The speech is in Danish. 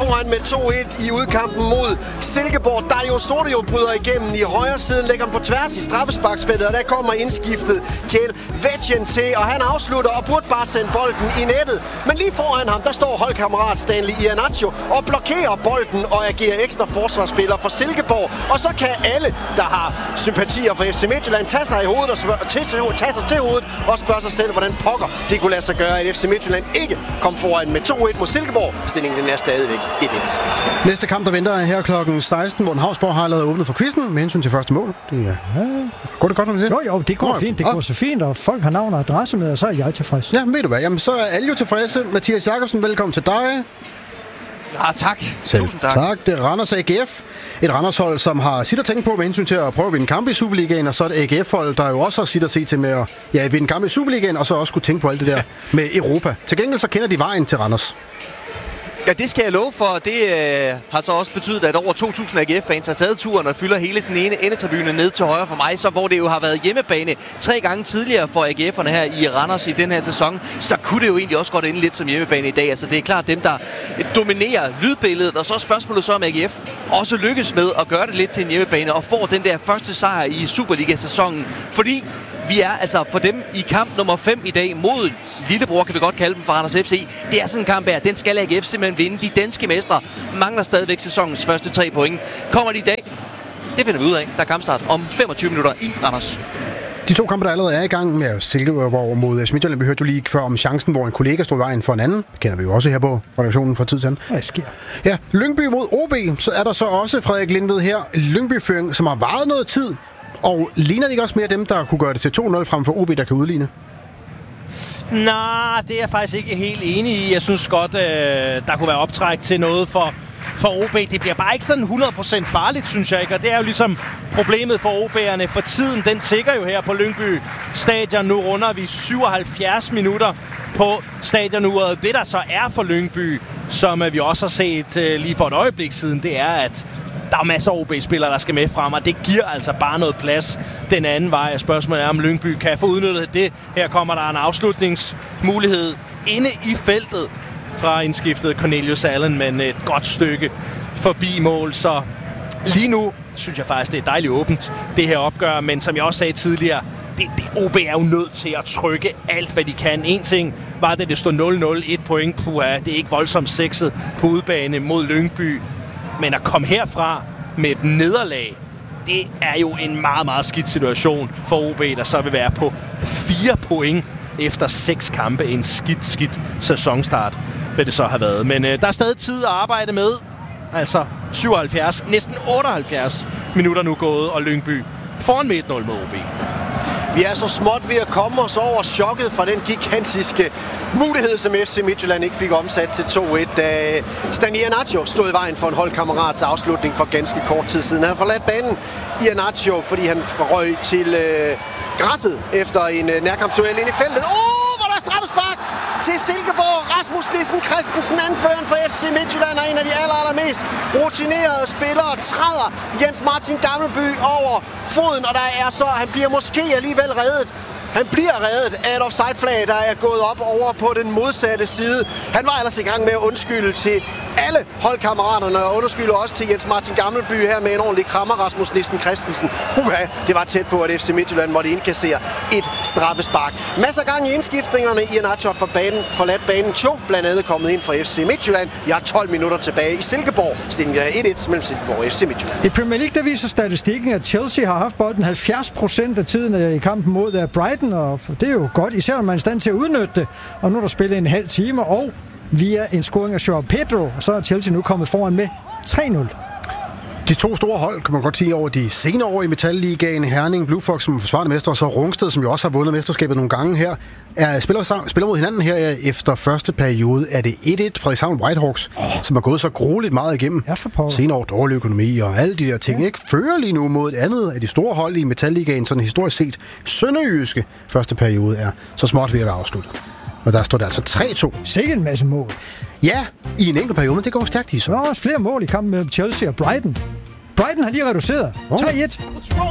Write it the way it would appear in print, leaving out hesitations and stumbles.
foran med 2-1 i udkampen mod Silkeborg. Dario Sordio bryder igennem i højre siden, lægger den på tværs i straffesparksfeltet, og der kommer indskiftet Kjell Vetjen til, og han afslutter og burde bare sende bolden i nettet. Men lige foran ham, der står holdkammerat Stanley Iheanacho og blokerer bolden og agerer ekstra forsvarsspiller for Silkeborg. Og så kan alle, der har sympatier for FC Midtjylland, tage sig i hovedet og tage sig til hovedet og spørge sig selv, hvordan pokker det kunne lade sig gøre, at FC Midtjylland ikke kom foran med 2-1 mod Silkeborg. Stillingen den er stadigvæk 1-1. Næste kamp, der venter her klokken 16, hvor Havsborg har lavet åbnet for quizzen med hensyn til første mål. Går det godt med det? Jo, det går fint. Det går så fint, og folk har navn og adresse med, og så er jeg tilfreds. Ja, ved du hvad? Jamen, så er alle jo tilfredse. Mathias Jakobsen, velkommen til dig. Tak. Tusind tak. Tak. Det er Randers AGF. Et Randers-hold, som har sit at tænke på med hensyn til at prøve at vinde kampe i Superligaen, og så et AGF-hold, der jo også har sit at se til med at vinde kampe i Superligaen, og så også kunne tænke på alt det der med Europa. Til gengæld så kender de vejen til Randers. Ja, det skal jeg love for. Det har så også betydet, at over 2.000 AGF-fans har taget turen og fylder hele den ene endetribune ned til højre for mig, så hvor det jo har været hjemmebane 3 gange tidligere for AGF'erne her i Randers i den her sæson, så kunne det jo egentlig også godt ende lidt som hjemmebane i dag. Altså det er klart dem, der dominerer lydbilledet, og så er spørgsmålet så, om AGF også lykkes med at gøre det lidt til en hjemmebane og får den der første sejr i Superliga-sæsonen, fordi vi er altså for dem i kamp nummer 5 i dag mod Lillebror, kan vi godt kalde dem, for Randers FC. Det er sådan en kamp her. Den skal AGF simpelthen vinde. De danske mestre mangler stadigvæk sæsonens første 3 point. Kommer de i dag? Det finder vi ud af. Der er kampstart om 25 minutter i Randers. De 2 kampe, der allerede er i gang med Silkeborg mod FC Midtjylland, vi hørte jo lige før om chancen, hvor en kollega stod i vejen for en anden. Det kender vi jo også her på redaktionen for tid til anden. Hvad sker? Ja, Lyngby mod OB. Så er der så også Frederik Lindved her. Lyngby-føring, som har varet noget tid. Og ligner det ikke også mere dem, der kunne gøre det til 2-0 frem for OB, der kan udligne? Nej, det er jeg faktisk ikke helt enig i. Jeg synes godt, der kunne være optræk til noget for OB. Det bliver bare ikke sådan 100% farligt, synes jeg ikke. Og det er jo ligesom problemet for OB'erne. For tiden, den tigger jo her på Lyngby Stadion. Nu runder vi 77 minutter på stadionuret. Det, der så er for Lyngby, som vi også har set lige for et øjeblik siden, det er, at der er masser af OB-spillere, der skal med frem, og det giver altså bare noget plads den anden vej. Spørgsmålet er, om Lyngby kan få udnyttet det. Her kommer der en afslutningsmulighed inde i feltet fra indskiftet Cornelius Allen, men et godt stykke forbi mål. Så lige nu synes jeg faktisk, det er dejligt åbent, det her opgør. Men som jeg også sagde tidligere, OB er jo nødt til at trykke alt, hvad de kan. En ting var, at det stod 0-0, 1 point. Puha, det er ikke voldsomt sexet på udebane mod Lyngby. Men at komme herfra med et nederlag, det er jo en meget, meget skidt situation for OB, der så vil være på 4 point efter 6 kampe. En skidt sæsonstart vil det så have været. Men der er stadig tid at arbejde med. Altså 77, næsten 78 minutter nu gået, og Lyngby foran med 1-0 mod OB. Vi er så småt ved at komme os over chokket fra den gigantiske mulighed, som FC Midtjylland ikke fik omsat til 2-1, da Stanley Iheanacho stod i vejen for en holdkammerats afslutning for ganske kort tid siden. Han har forladt banen, Iheanacho, fordi han røg til græsset efter en nærkampsduel ind i feltet. Hvor der er straffespark til Silkeborg. Rasmus Nissen Christensen, anføreren for FC Midtjylland, er en af de allermest rutinerede spillere, træder Jens Martin Gammelby over foden, og der er så, han bliver måske alligevel reddet. Han bliver reddet af et offside-flag, der er gået op over på den modsatte side. Han var ellers i gang med at undskylde til alle holdkammeraterne, og undskylder også til Jens Martin Gammelby her med en ordentlig krammer, Rasmus Nissen Christensen. Det var tæt på, at FC Midtjylland måtte indkassere et straffespark. Masser af gang i indskiftningerne. Iheanacho forladt banen. Blandt andet kommet ind fra FC Midtjylland. Vi har 12 minutter tilbage i Silkeborg. Stillingen er 1-1 mellem Silkeborg og FC Midtjylland. I Premier League, der viser statistikken, at Chelsea har haft bolden 70% af tiden i kampen mod Brighton, og det er jo godt, især når man er i stand til at udnytte det. Og nu er der spillet en halv time, og via en scoring af Joao Pedro, og så er Chelsea nu kommet foran med 3-0. De 2 store hold, kan man godt sige, over de senere år i Metal-ligaen. Herning, Blue Fox som forsvarende mester, og så Rungsted, som jo også har vundet mesterskabet nogle gange her, spiller mod hinanden her efter første periode. Er det 1-1 Frederikshavn Whitehawks, som har gået så grueligt meget igennem. Senere år dårlig økonomi og alle de der ting. Ikke? Fører lige nu mod et andet af de store hold i Metal-ligaen, sådan historisk set. Sønderjyske første periode er så småt ved at være afsluttet. Og der står der altså 3-2. Sikke en masse mål. Ja, i en enkelt periode, men det går stærkt i så. Der var også flere mål i kampen mellem Chelsea og Brighton. Brighton har lige reduceret. 3-1.